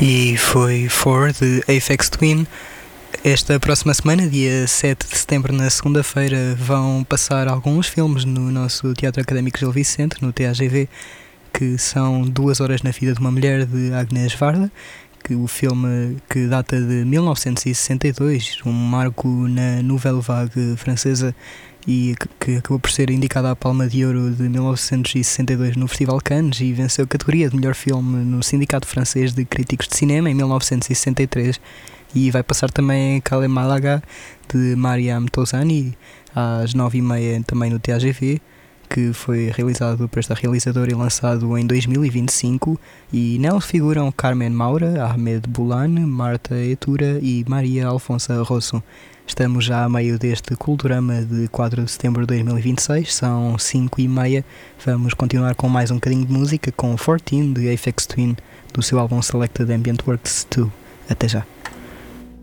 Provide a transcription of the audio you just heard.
E foi For de Aphex Twin. Esta próxima semana, dia 7 de setembro, na segunda-feira, vão passar alguns filmes no nosso Teatro Académico Gil Vicente, no TAGV, que são 2 horas na vida de uma mulher, de Agnès Varda, que o filme, que data de 1962, um marco na Nouvelle Vague francesa e que acabou por ser indicada à Palma de Ouro de 1962 no Festival Cannes e venceu a categoria de melhor filme no Sindicato Francês de Críticos de Cinema em 1963. E vai passar também Calais Malaga, de Mariam Touzani, às 9h30 também no TAGV, que foi realizado por esta realizadora e lançado em 2025, e nela figuram Carmen Maura, Ahmed Boulan, Marta Etura e Maria Alfonso Rosso. Estamos já a meio deste Culturama de 4 de setembro de 2026, são 5h30. Vamos continuar com mais um bocadinho de música com 14 de Aphex Twin, do seu álbum Selected Ambient Works 2. Até já.